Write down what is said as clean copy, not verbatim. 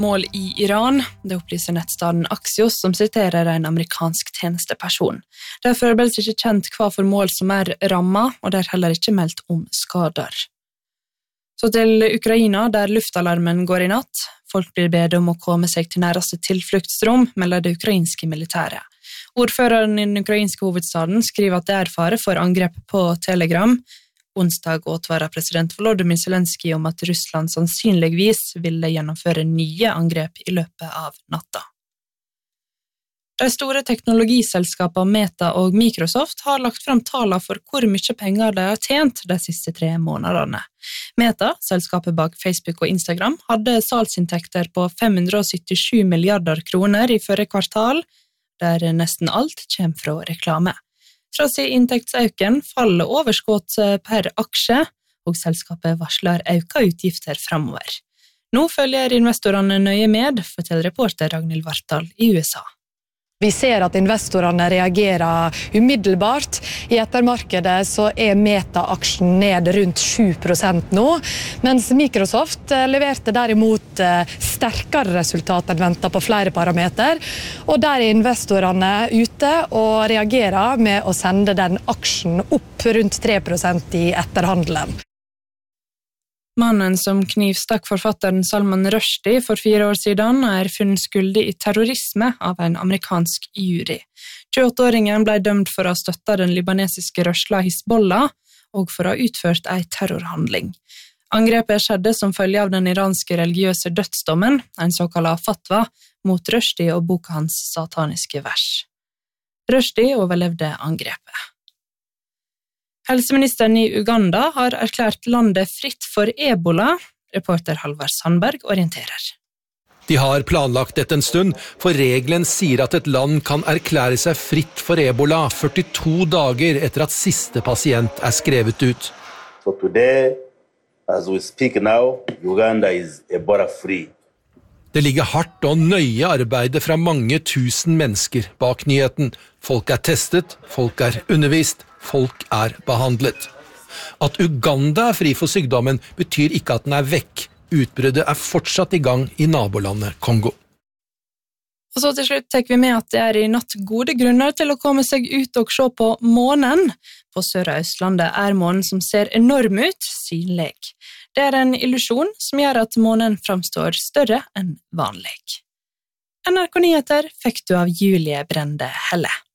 Mål i Iran, det opplyser nettstaden Axios, som siterer en amerikansk tjenesteperson. Det er foreløpig ikke kjent hva for mål som er rammet, og det er heller ikke meldt om skader. Så til Ukraina, der luftalarmen går i natt. Folk blir bedt om å komme seg til nærmeste tilfluktsrom, melder det ukrainske militæret. Ordføreren i den ukrainske hovedstaden skriver at det er fare for angrep på Telegram. Onsdag advarer president Volodymyr Zelensky om at Russland sannsynligvis ville gjennomføre nye angrep i løpet av natta. De store teknologiselskapene Meta og Microsoft har lagt frem tallene for hvor mye penger de har tjent de siste 3 månedene. Meta, selskapet bak Facebook og Instagram, hadde salgsinntekter på 577 milliarder kroner i forrige kvartal, der nesten alt kommer fra reklame. Fra sin inntektsøken faller overskudd per aksje, og selskapet varsler økte utgifter fremover. Nå følger investorene nøye med, forteller reporter Ragnhild Vartdal i USA. Vi ser at investorene reagerer umiddelbart. I ettermarkedet så er Meta-aksjen ned rundt 7% nå, mens Microsoft leverte derimot sterkere resultat enn ventet på flere parameter, og der er investorene ute og reagerer med å sende den aksjen opp rundt 3% i etterhandelen. Mannen som knivstakk forfatteren Salman Rushdie for 4 år siden er funnet skyldig i terrorisme av en amerikansk jury. 28-åringen ble dømt for å ha støttet den libanesiske rørsla Hizbollah og for å ha utført en terrorhandling. Angrepet skjedde som følge av den iranske religiøse dødsdommen, en såkalt fatwa, mot Rushdie og boka hans sataniske vers. Rushdie overlevde angrepet. Helseministeren i Uganda har erklært landet fritt for ebola. Reporter Halvard Sandberg orienterer. De har planlagt dette en stund, for regelen sier at et land kan erklære seg fritt for ebola 42 dager etter at siste pasient er skrevet ut. So today, as we speak now, Uganda is ebola free. Det ligger hardt og nøye arbeide fra mange tusen mennesker bak nyheten. Folk er testet, folk er undervist, folk er behandlet. At Uganda er fri for sykdommen betyr ikke at den er vekk. Utbruddet er fortsatt i gang i nabolandet Kongo. Og så til slutt tar vi med at det er i natt gode grunner til å komme seg ut og se på månen. På Sør- og Østlandet er månen som ser enorm ut, synlig. Det er en illusjon som gjør at månen framstår større enn vanlig. NRK Nyheter fikk du av Julie Brende Helle.